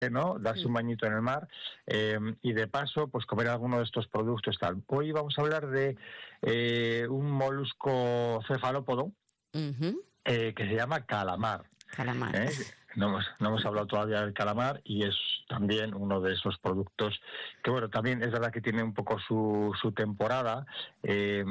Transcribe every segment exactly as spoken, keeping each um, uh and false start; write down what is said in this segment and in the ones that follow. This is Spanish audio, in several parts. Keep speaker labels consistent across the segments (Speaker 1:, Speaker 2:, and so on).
Speaker 1: ¿no? Darse un bañito en el mar eh, y de paso pues comer alguno de estos productos tal. Hoy vamos a hablar de eh, un molusco cefalópodo
Speaker 2: Uh-huh.
Speaker 1: eh, que se llama calamar.
Speaker 2: Calamar.
Speaker 1: ¿eh? No hemos, no hemos hablado todavía del calamar y es también uno de esos productos que, bueno, también es verdad que tiene un poco su, su temporada, eh,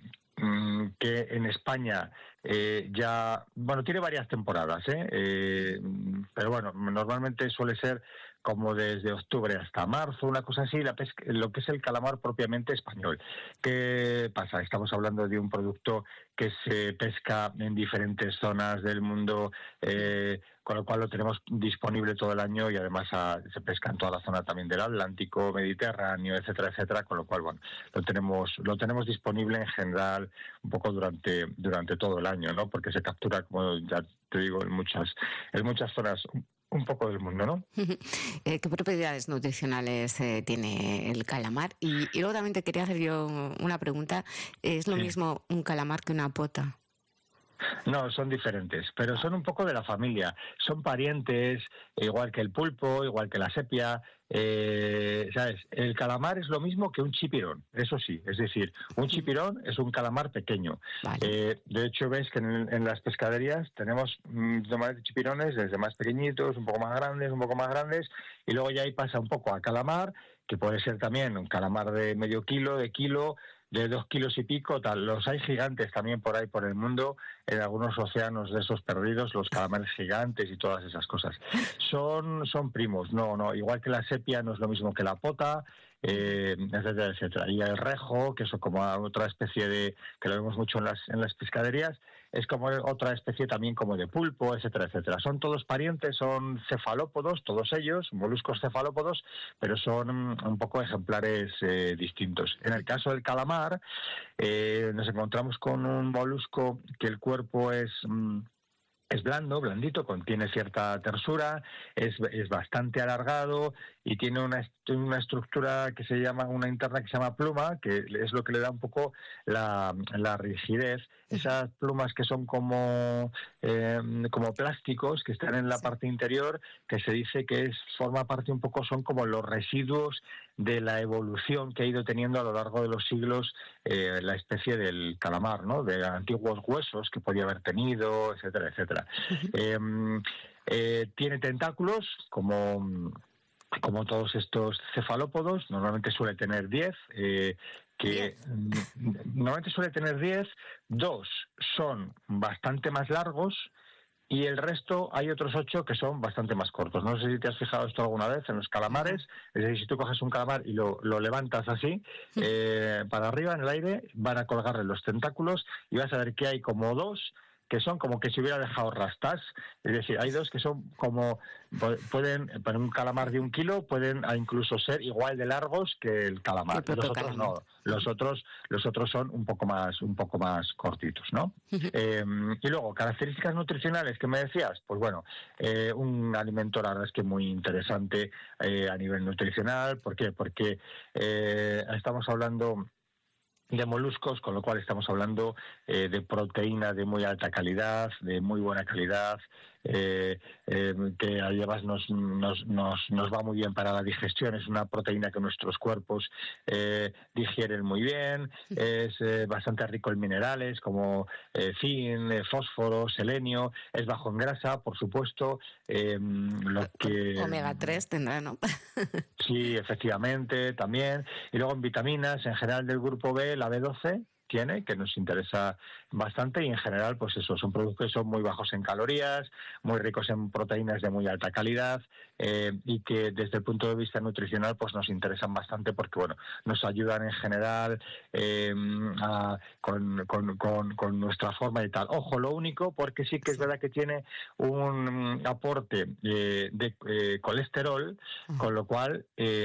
Speaker 1: que en España eh, ya, bueno, tiene varias temporadas, ¿eh? Eh, pero bueno, normalmente suele ser como desde octubre hasta marzo, una cosa así, la pesca, lo que es el calamar propiamente español. ¿Qué pasa? Estamos hablando de un producto que se pesca en diferentes zonas del mundo, eh, con lo cual lo tenemos disponible todo el año y además a, se pesca en toda la zona también del Atlántico, Mediterráneo, etcétera, etcétera, con lo cual, bueno, lo tenemos lo tenemos disponible en general un poco durante durante todo el año, ¿no? Porque se captura, como ya te digo, en muchas en muchas zonas un poco del mundo, ¿no?
Speaker 2: ¿Qué propiedades nutricionales eh, tiene el calamar? Y, y luego también te quería hacer yo una pregunta. ¿Es lo
Speaker 1: Sí.
Speaker 2: mismo un calamar que una pota?
Speaker 1: No, son diferentes, pero son un poco de la familia. Son parientes, igual que el pulpo, igual que la sepia. Eh, ¿sabes? El calamar es lo mismo que un chipirón, eso sí. Es decir, un chipirón es un calamar pequeño.
Speaker 2: Vale.
Speaker 1: Eh, de hecho, ves que en, en las pescaderías tenemos mmm, de chipirones desde más pequeñitos, un poco más grandes, un poco más grandes, y luego ya ahí pasa un poco a calamar, que puede ser también un calamar de medio kilo, de kilo, de dos kilos y pico, tal. Los hay gigantes también por ahí por el mundo, en algunos océanos de esos perdidos, los calamares gigantes y todas esas cosas. Son, son primos, no, no, igual que la sepia no es lo mismo que la pota, eh, etcétera, etcétera. Y el rejo, que es como otra especie de, que lo vemos mucho en las, en las pescaderías, es como otra especie también como de pulpo, etcétera, etcétera. Son todos parientes, son cefalópodos, todos ellos, moluscos cefalópodos, pero son un poco ejemplares eh, distintos. En el caso del calamar, eh, nos encontramos con un molusco que el cuerpo es... Mmm, Es blando, blandito, contiene cierta tersura, es, es bastante alargado y tiene una, una estructura que se llama, una interna que se llama pluma, que es lo que le da un poco la, la rigidez. Esas plumas que son como, eh, como plásticos, que están en la parte interior, que se dice que es, forma parte un poco, son como los residuos de la evolución que ha ido teniendo a lo largo de los siglos eh, la especie del calamar, ¿no? De antiguos huesos que podía haber tenido, etcétera, etcétera. Uh-huh. eh, eh, tiene tentáculos como, como todos estos cefalópodos, normalmente suele tener diez, eh, que normalmente suele tener diez, dos son bastante más largos, y el resto hay otros ocho que son bastante más cortos. No sé si te has fijado esto alguna vez en los calamares. Es decir, si tú coges un calamar y lo, lo levantas así, eh, para arriba en el aire, van a colgarle los tentáculos y vas a ver que hay como dos que son como que se hubiera dejado rastas. Es decir, hay dos que son como, pueden, para un calamar de un kilo, pueden incluso ser igual de largos que el calamar.
Speaker 2: El
Speaker 1: los otros
Speaker 2: calamar.
Speaker 1: no, los otros, los otros son un poco más, un poco más cortitos, ¿no? Uh-huh. eh, y luego, características nutricionales que me decías, pues bueno, eh, un alimento la verdad es que muy interesante eh, a nivel nutricional. ¿Por qué? Porque eh, estamos hablando de moluscos, con lo cual estamos hablando eh, de proteína de muy alta calidad, de muy buena calidad, eh, eh, que además nos, nos, nos, nos va muy bien para la digestión. Es una proteína que nuestros cuerpos eh, digieren muy bien, es eh, bastante rico en minerales como eh, zinc, eh, fósforo, selenio, es bajo en grasa, por supuesto. Eh, lo que
Speaker 2: omega tres tendrá, ¿no?
Speaker 1: Sí, efectivamente, también. Y luego en vitaminas, en general del grupo B, la B doce tiene, que nos interesa bastante, y en general, pues eso, son productos que son muy bajos en calorías, muy ricos en proteínas de muy alta calidad, eh, y que desde el punto de vista nutricional, pues nos interesan bastante porque, bueno, nos ayudan en general eh, a, con, con, con, con nuestra forma y tal. Ojo, lo único, porque sí que es verdad que tiene un aporte eh, de eh, colesterol, con lo cual... Eh,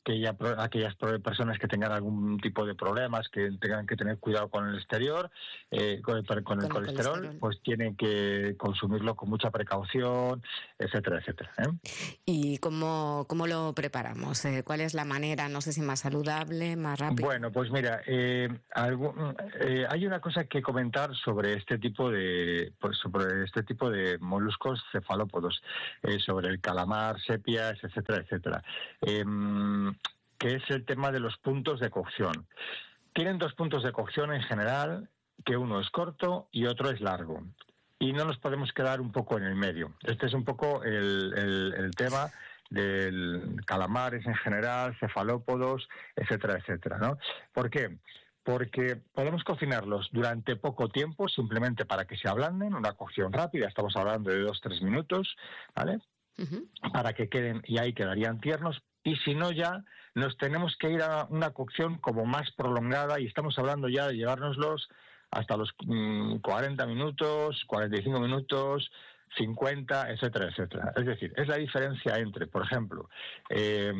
Speaker 1: que ya aquellas personas que tengan algún tipo de problemas, que tengan que tener cuidado con el exterior, eh, con, el, con, con el colesterol, colesterol, pues tienen que consumirlo con mucha precaución, etcétera, etcétera. ¿eh?
Speaker 2: ¿Y cómo, cómo lo preparamos? Eh, ¿Cuál es la manera, no sé si más saludable, más rápida?
Speaker 1: Bueno, pues mira, eh, algún, eh, hay una cosa que comentar sobre este tipo de, pues sobre este tipo de moluscos cefalópodos, eh, sobre el calamar, sepias, etcétera, etcétera. Eh, que es el tema de los puntos de cocción. Tienen dos puntos de cocción en general, que uno es corto y otro es largo. Y no nos podemos quedar un poco en el medio. Este es un poco el, el, el tema del calamares en general, cefalópodos, etcétera, etcétera, ¿no? ¿Por qué? Porque podemos cocinarlos durante poco tiempo, simplemente para que se ablanden, una cocción rápida, estamos hablando de dos, tres minutos, ¿vale? Uh-huh. Para que queden, y ahí quedarían tiernos. Y si no, ya nos tenemos que ir a una cocción como más prolongada, y estamos hablando ya de llevárnoslos hasta los mmm, cuarenta minutos, cuarenta y cinco minutos, cincuenta, etcétera, etcétera. Es decir, es la diferencia entre, por ejemplo, eh,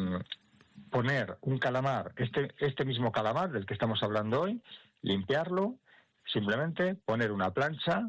Speaker 1: poner un calamar, este, este mismo calamar del que estamos hablando hoy, limpiarlo, simplemente poner una plancha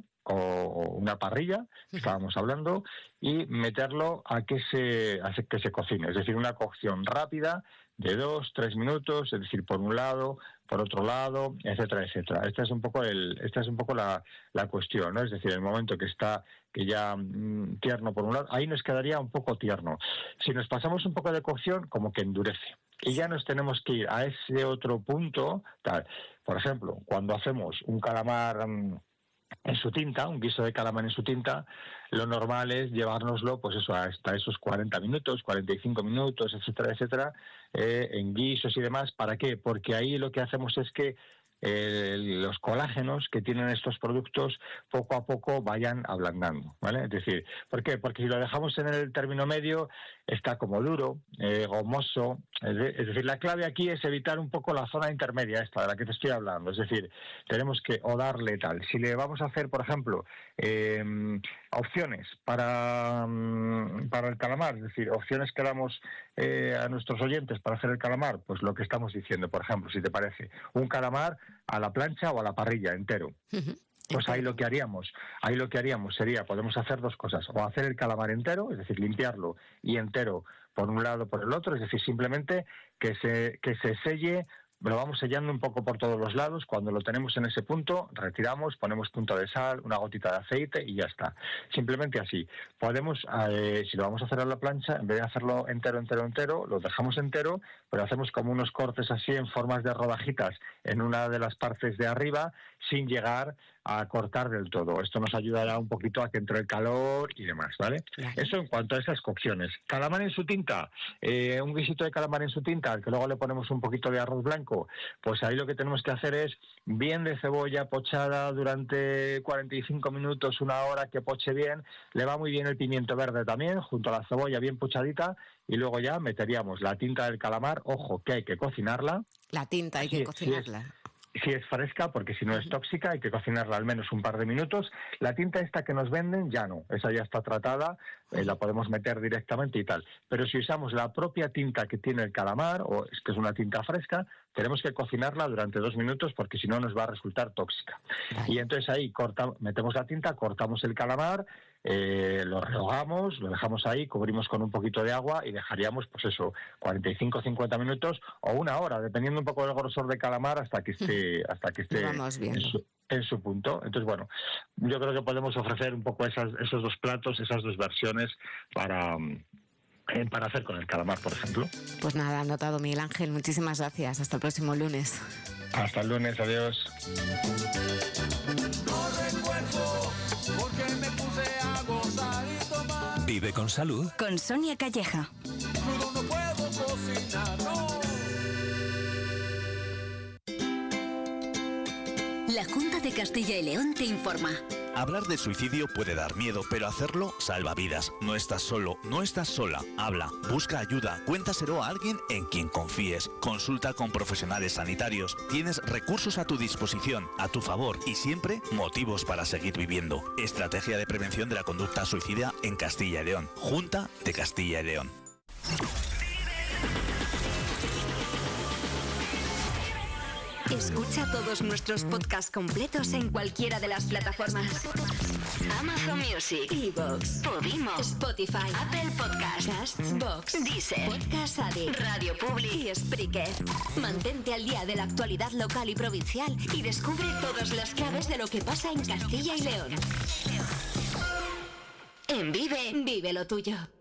Speaker 1: o una parrilla, estábamos hablando, y meterlo a que se a que se cocine, es decir, una cocción rápida de dos, tres minutos, es decir, por un lado, por otro lado, etcétera, etcétera. Esta es un poco el, esta es un poco la, la cuestión, ¿no? Es decir, el momento que está que ya mmm, tierno por un lado, ahí nos quedaría un poco tierno. Si nos pasamos un poco de cocción, como que endurece. Y ya nos tenemos que ir a ese otro punto, tal. Por ejemplo, cuando hacemos un calamar mmm, en su tinta, un guiso de calamar en su tinta, lo normal es llevárnoslo, pues eso, hasta esos cuarenta minutos, cuarenta y cinco minutos, etcétera, etcétera, eh, en guisos y demás. ¿Para qué? Porque ahí lo que hacemos es que eh, los colágenos que tienen estos productos poco a poco vayan ablandando, ¿vale? Es decir, ¿por qué? Porque si lo dejamos en el término medio, está como duro, eh, gomoso. Es, de, es decir, la clave aquí es evitar un poco la zona intermedia esta de la que te estoy hablando. Es decir, tenemos que o darle tal. Si le vamos a hacer, por ejemplo, eh, opciones para, para el calamar, es decir, opciones que damos eh, a nuestros oyentes para hacer el calamar, pues lo que estamos diciendo, por ejemplo, si te parece, un calamar a la plancha o a la parrilla entero. Pues ahí lo que haríamos, ahí lo que haríamos sería, podemos hacer dos cosas, o hacer el calamar entero, es decir, limpiarlo y entero por un lado por el otro, es decir, simplemente que se que se selle, lo vamos sellando un poco por todos los lados. Cuando lo tenemos en ese punto, retiramos, ponemos punto de sal, una gotita de aceite y ya está. Simplemente así. Podemos, eh, si lo vamos a hacer a la plancha, en vez de hacerlo entero, entero, entero, lo dejamos entero, pero hacemos como unos cortes así en formas de rodajitas en una de las partes de arriba, sin llegar a cortar del todo. Esto nos ayudará un poquito a que entre el calor y demás, ¿vale? Claro. Eso en cuanto a esas cocciones. Calamar en su tinta, eh, un guisito de calamar en su tinta, al que luego le ponemos un poquito de arroz blanco, pues ahí lo que tenemos que hacer es bien de cebolla pochada durante cuarenta y cinco minutos, una hora, que poche bien. Le va muy bien el pimiento verde también, junto a la cebolla bien pochadita, y luego ya meteríamos la tinta del calamar. Ojo, que hay que cocinarla.
Speaker 2: La tinta hay que sí, cocinarla.
Speaker 1: Sí, si es fresca, porque si no es tóxica, hay que cocinarla al menos un par de minutos. La tinta esta que nos venden, ya no, esa ya está tratada, eh, la podemos meter directamente y tal. Pero si usamos la propia tinta que tiene el calamar, o es que es una tinta fresca, tenemos que cocinarla durante dos minutos, porque si no nos va a resultar tóxica. Vale. Y entonces ahí corta, metemos la tinta, cortamos el calamar, eh, lo rehogamos, lo dejamos ahí, cubrimos con un poquito de agua y dejaríamos, pues eso, cuarenta y cinco a cincuenta minutos o una hora, dependiendo un poco del grosor de calamar, hasta que esté, hasta que esté en su, en su punto. Entonces, bueno, yo creo que podemos ofrecer un poco esas, esos dos platos, esas dos versiones para... para hacer con el calamar, por ejemplo.
Speaker 2: Pues nada, anotado, Miguel Ángel. Muchísimas gracias. Hasta el próximo lunes.
Speaker 1: Hasta el lunes. Adiós.
Speaker 3: No recuerdo por qué me puse a gozar y tomar.
Speaker 4: Vive con salud.
Speaker 5: Con Sonia Calleja.
Speaker 3: Crudo no puedo cocinar, no.
Speaker 5: La Junta de Castilla y León te informa.
Speaker 6: Hablar de suicidio puede dar miedo, pero hacerlo salva vidas. No estás solo, no estás sola. Habla, busca ayuda, cuéntaselo a alguien en quien confíes. Consulta con profesionales sanitarios. Tienes recursos a tu disposición, a tu favor y siempre motivos para seguir viviendo. Estrategia de prevención de la conducta suicida en Castilla y León. Junta de Castilla y León.
Speaker 5: Escucha todos nuestros podcasts completos en cualquiera de las plataformas: Amazon Music, iVoox, Podimo, Spotify, Apple Podcasts, Castbox, Deezer, Podcast Addict, Radio Public y Spreaker. Mantente al día de la actualidad local y provincial y descubre todas las claves de lo que pasa en Castilla y León. En Vive, vive lo tuyo.